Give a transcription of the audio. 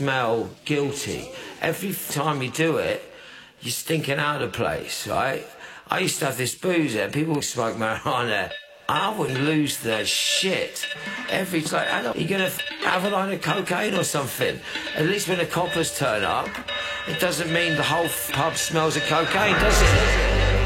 smell guilty. Every time you do it, you're stinking out of the place, right? I used to have this booze there. People would smoke marijuana. I wouldn't lose their shit. You're going to have a line of cocaine or something. At least when the coppers turn up, it doesn't mean the whole pub smells of cocaine, does it?